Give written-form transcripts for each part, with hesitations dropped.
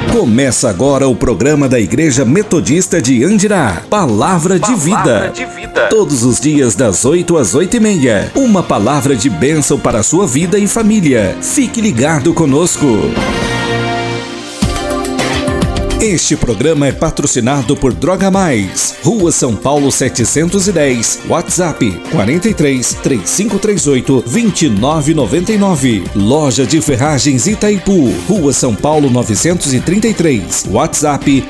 Começa agora o programa da Igreja Metodista de Andirá, Palavra de Vida. Todos os dias das 8 às 8h30. Uma palavra de bênção para a sua vida e família. Fique ligado conosco. Este programa é patrocinado por Droga Mais, Rua São Paulo 710, WhatsApp 43 3538 2999. Loja de Ferragens Itaipu, Rua São Paulo 933, WhatsApp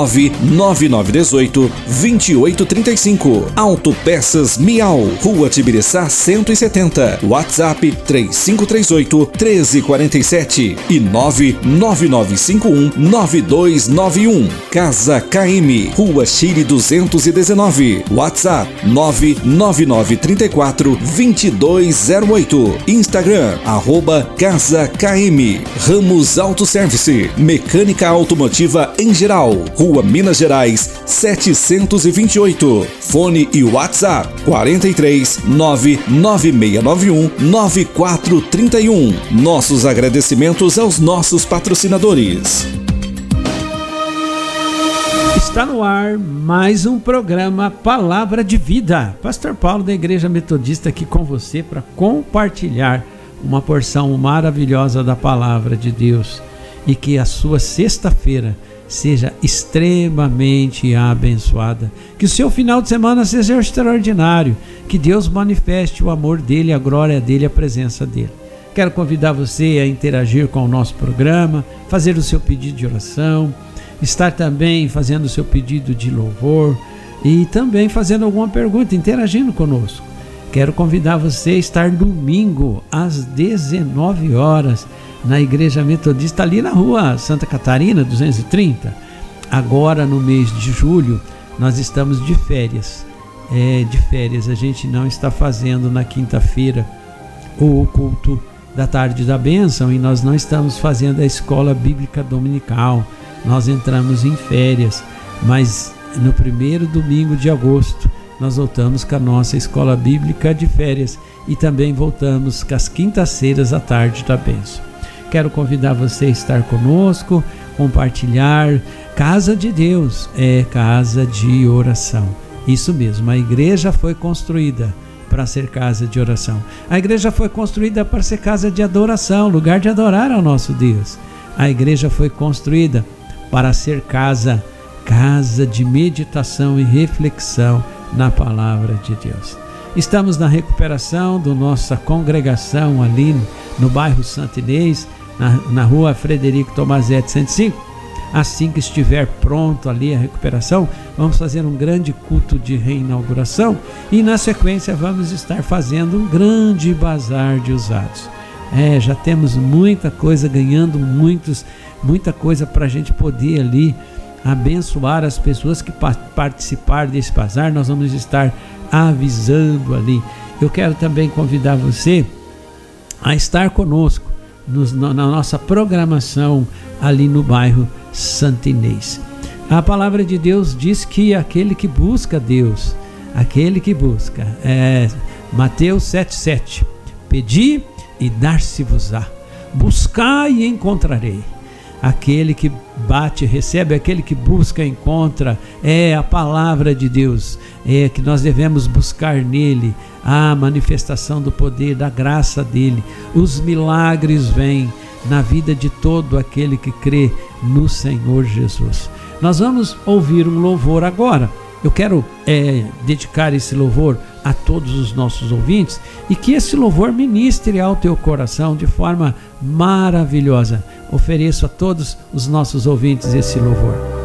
99918 2835. Autopeças Miau, Rua Tibiriçá 170, WhatsApp 3538 1347 e 99951 9291. Casa KM, Rua Chile 219, WhatsApp 99934 2208, Instagram @Casa KM. Ramos Autoservice, mecânica automotiva em geral, Rua Minas Gerais 728, fone e WhatsApp 43 99691 9431. Nossos agradecimentos aos nossos patrocinadores. Está no ar mais um programa Palavra de Vida. Pastor Paulo da Igreja Metodista aqui com você para compartilhar uma porção maravilhosa da Palavra de Deus e que a sua sexta-feira seja extremamente abençoada. Que o seu final de semana seja extraordinário. Que Deus manifeste o amor dele, a glória dele, a presença dele. Quero convidar você a interagir com o nosso programa, fazer o seu pedido de oração, estar também fazendo o seu pedido de louvor e também fazendo alguma pergunta, interagindo conosco. Quero convidar você a estar domingo às 19 horas na Igreja Metodista, ali na Rua Santa Catarina 230. Agora no mês de julho nós estamos de férias. A gente não está fazendo na quinta-feira o culto da tarde da bênção e nós não estamos fazendo a escola bíblica dominical. Nós entramos em férias, mas no primeiro domingo de agosto nós voltamos com a nossa escola bíblica de férias e também voltamos com as quintas-feiras à tarde da bênção. Quero convidar você a estar conosco, compartilhar. Casa de Deus é casa de oração. Isso mesmo, a igreja foi construída para ser casa de oração. A igreja foi construída para ser casa de adoração, lugar de adorar ao nosso Deus. A igreja foi construída para ser casa de meditação e reflexão na palavra de Deus. Estamos na recuperação da nossa congregação ali no bairro Santo Inês, na rua Frederico Tomazete 105. Assim que estiver pronto ali a recuperação, vamos fazer um grande culto de reinauguração e na sequência vamos estar fazendo um grande bazar de usados. Já temos muita coisa, ganhando muita coisa para a gente poder ali abençoar as pessoas que participar desse bazar. Nós vamos estar avisando ali. Eu quero também convidar você a estar conosco na nossa programação ali no bairro Santo Inês. A palavra de Deus diz que aquele que busca Deus, Mateus 7,7, pedi e dar-se-vos-á, buscai e encontrarei. Aquele que bate recebe, aquele que busca encontra. É a palavra de Deus, é que nós devemos buscar nele a manifestação do poder, da graça dele. Os milagres vêm na vida de todo aquele que crê no Senhor Jesus. Nós vamos ouvir um louvor agora. Eu quero dedicar esse louvor a todos os nossos ouvintes e que esse louvor ministre ao teu coração de forma maravilhosa. Ofereço a todos os nossos ouvintes esse louvor.